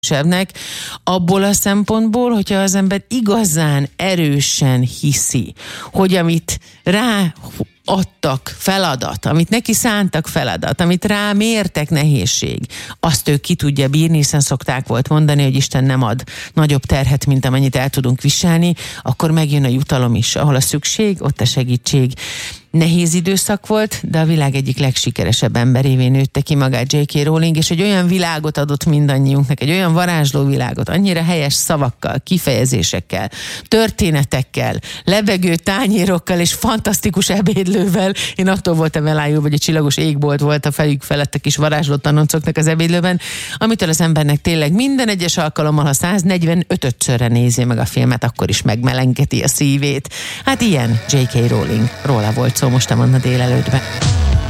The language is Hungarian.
sebbnek, abból a szempontból, hogyha az ember igazán erősen hiszi, hogy amit rá adtak feladat, amit neki szántak feladat, amit rá mértek nehézség, azt ő ki tudja bírni, hiszen szokták volt mondani, hogy Isten nem ad nagyobb terhet, mint amennyit el tudunk viselni, akkor megjön a jutalom is, ahol a szükség, ott a segítség. Nehéz időszak volt, de a világ egyik legsikeresebb emberévé nőtte ki magát J.K. Rowling, és egy olyan világot adott mindannyiunknak, egy olyan varázsló világot, annyira helyes szavakkal, kifejezésekkel, történetekkel, lebegő tányérokkal és fantasztikus ebédlővel. Én attól voltam elájulva, hogy a csillagos égbolt volt a fejük felett a kis varázsló tanoncoknak az ebédlőben, amitől az embernek tényleg minden egyes alkalommal, ha 145-szörre nézi meg a filmet, akkor is megmelengeti a szívét. Hát ilyen J.K. Rowling. Róla volt szó most a Manna délelőttben.